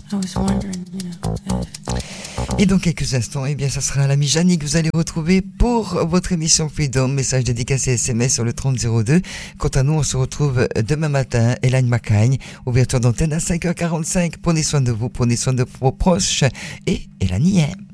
I was wondering, Et dans quelques instants, eh bien, ça sera l'ami Jannie que vous allez retrouver pour votre émission Freedom, message dédicacé SMS sur le 3002. Quant à nous, on se retrouve demain matin, Hélène Macagne, ouverture d'antenne à 5h45. Prenez soin de vous, prenez soin de vos proches et Hélène y est.